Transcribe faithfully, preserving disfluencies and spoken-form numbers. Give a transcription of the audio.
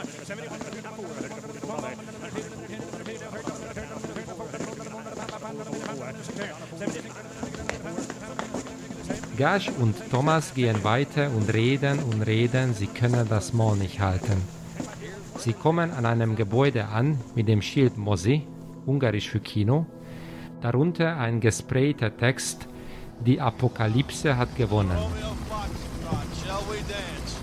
Gash und Thomas gehen weiter und reden und reden, sie können das Maul nicht halten. Sie kommen an einem Gebäude an mit dem Schild Mozi, ungarisch für Kino, darunter ein gesprayter Text, die Apokalypse hat gewonnen. Shall we dance?